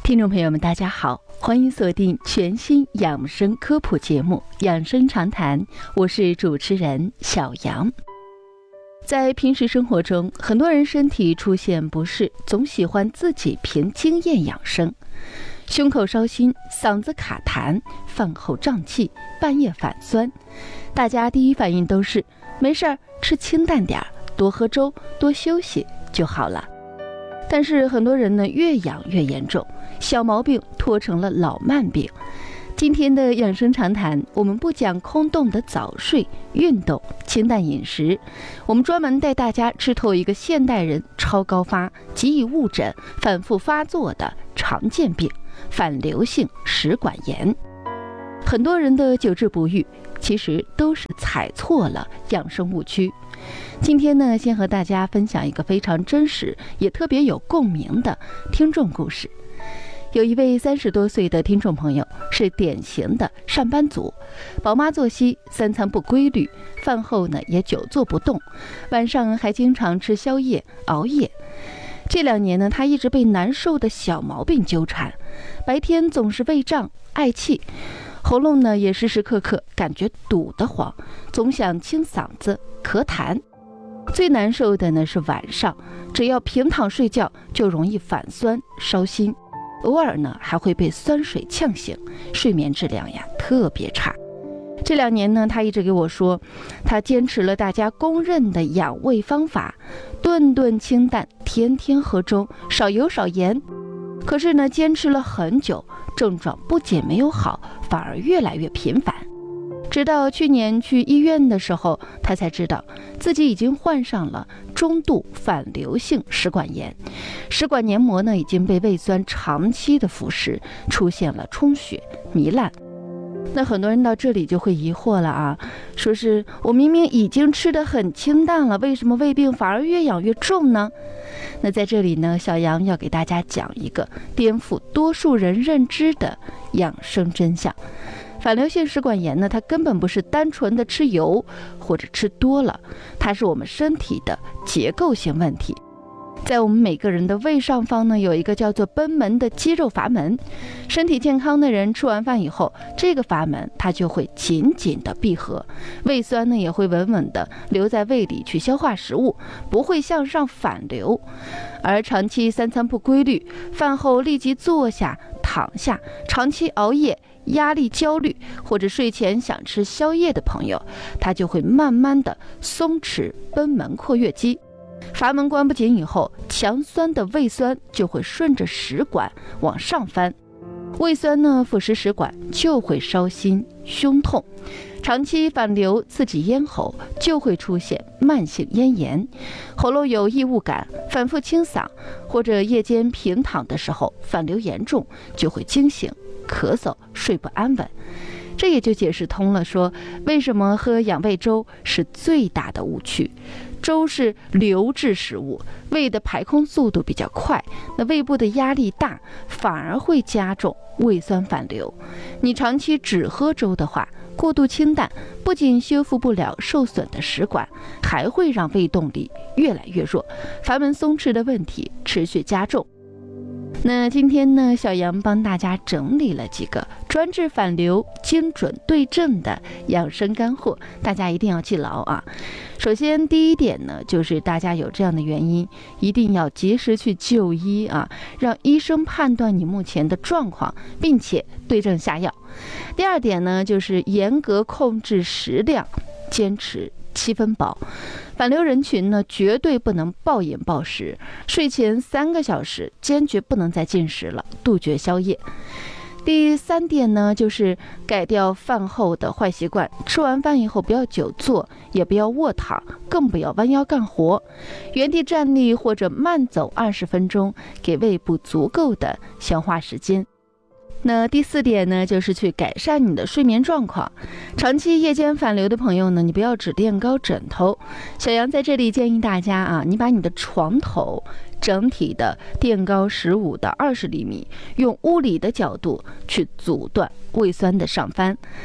听众朋友们，大家好，欢迎锁定全新养生科普节目《养生长谈》，我是主持人小杨。在平时生活中，很多人身体出现不适，总喜欢自己凭经验养生。胸口烧心、嗓子卡痰、饭后胀气、半夜反酸，大家第一反应都是没事儿，吃清淡点儿，多喝粥，多休息就好了。但是很多人呢，越养越严重，小毛病拖成了老慢病。今天的养生长谈，我们不讲空洞的早睡、运动、清淡饮食，我们专门带大家吃透一个现代人超高发、极易误诊、反复发作的常见病——反流性食管炎。很多人的久治不愈，其实都是踩错了养生误区。今天呢，先和大家分享一个非常真实也特别有共鸣的听众故事。有一位30多岁的听众朋友，是典型的上班族，宝妈作息，3餐不规律，饭后呢也久坐不动，晚上还经常吃宵夜熬夜。这2年呢，他一直被难受的小毛病纠缠，白天总是胃胀嗳气，喉咙呢也时时刻刻感觉堵得慌，总想清嗓子咳痰。最难受的呢是晚上，只要平躺睡觉就容易反酸烧心，偶尔呢还会被酸水呛醒，睡眠质量呀特别差。这2年呢，他一直给我说，他坚持了大家公认的养胃方法，顿顿清淡，天天喝粥，少油少盐。可是呢，坚持了很久，症状不仅没有好，反而越来越频繁。直到去年去医院的时候，他才知道自己已经患上了中度反流性食管炎，食管黏膜呢已经被胃酸长期的腐蚀，出现了充血糜烂。那很多人到这里就会疑惑了啊，说是我明明已经吃得很清淡了，为什么胃病反而越养越重呢？那在这里呢，小杨要给大家讲一个颠覆多数人认知的养生真相。反流性食管炎呢，它根本不是单纯的吃油或者吃多了，它是我们身体的结构性问题。在我们每个人的胃上方呢，有一个叫做贲门的肌肉阀门。身体健康的人吃完饭以后，这个阀门它就会紧紧的闭合，胃酸呢也会稳稳的留在胃里去消化食物，不会向上反流。而长期3餐不规律，饭后立即坐下躺下，长期熬夜、压力焦虑，或者睡前想吃宵夜的朋友，他就会慢慢的松弛贲门括约肌。阀门关不紧以后，强酸的胃酸就会顺着食管往上翻，胃酸呢腐蚀食管，就会烧心胸痛，长期反流刺激咽喉，就会出现慢性咽炎，喉咙有异物感，反复清嗓，或者夜间平躺的时候反流严重，就会惊醒咳嗽睡不安稳。这也就解释通了，说为什么喝养胃粥是最大的误区。粥是流质食物，胃的排空速度比较快，那胃部的压力大，反而会加重胃酸反流。你长期只喝粥的话，过度清淡不仅修复不了受损的食管，还会让胃动力越来越弱，阀门松弛的问题持续加重。那今天呢，小杨帮大家整理了几个专治反流、精准对症的养生干货，大家一定要记牢啊。首先第一点呢，就是大家有这样的原因，一定要及时去就医啊，让医生判断你目前的状况，并且对症下药。第二点呢，就是严格控制食量，坚持7分饱。反流人群呢，绝对不能暴饮暴食，睡前3个小时坚决不能再进食了，杜绝宵夜。第3点呢，就是改掉饭后的坏习惯，吃完饭以后不要久坐，也不要卧躺，更不要弯腰干活，原地站立或者慢走20分钟，给胃部足够的消化时间。那第4点呢，就是去改善你的睡眠状况。长期夜间反流的朋友呢，你不要只垫高枕头。小杨在这里建议大家啊，你把你的床头整体的垫高15到20厘米，用物理的角度去阻断胃酸的上翻。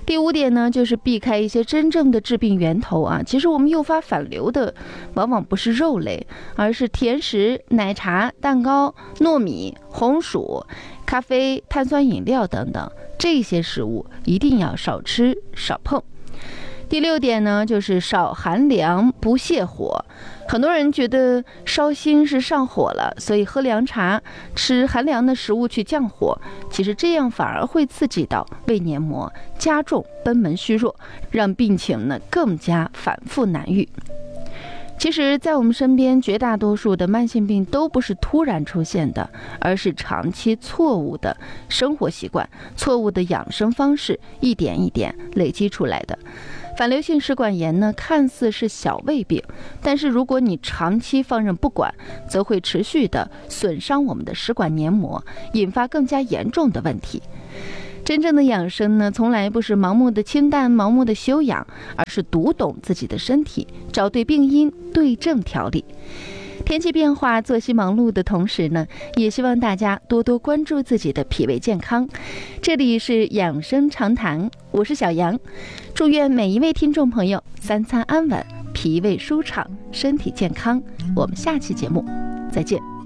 第5点呢，就是避开一些真正的致病源头啊。其实我们诱发反流的往往不是肉类，而是甜食、奶茶、蛋糕、糯米、红薯、咖啡、碳酸饮料等等，这些食物一定要少吃少碰。第6点呢，就是少寒凉不泻火。很多人觉得烧心是上火了，所以喝凉茶、吃寒凉的食物去降火，其实这样反而会刺激到胃黏膜，加重贲门虚弱，让病情呢更加反复难愈。其实在我们身边，绝大多数的慢性病都不是突然出现的，而是长期错误的生活习惯、错误的养生方式一点一点累积出来的。反流性食管炎呢，看似是小胃病，但是如果你长期放任不管，则会持续的损伤我们的食管黏膜，引发更加严重的问题。真正的养生呢，从来不是盲目的清淡、盲目的修养，而是读懂自己的身体，找对病因，对症调理。天气变化，作息忙碌的同时呢，也希望大家多多关注自己的脾胃健康。这里是养生常谈，我是小杨，祝愿每一位听众朋友3餐安稳，脾胃舒畅，身体健康。我们下期节目再见。